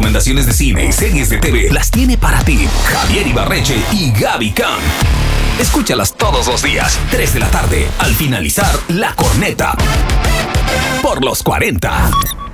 recomendaciones de cine y series de TV las tiene para ti Javier Ibarreche y Gaby Cam. Escúchalas todos los días, 3 de la tarde, al finalizar La Corneta. Por los 40.